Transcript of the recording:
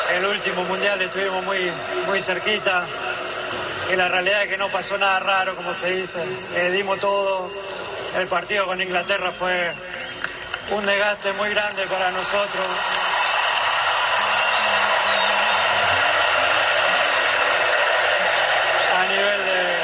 el último mundial estuvimos muy cerquita y la realidad es que no pasó nada raro, como se dice. Dimos todo. El partido con Inglaterra fue un desgaste muy grande para nosotros.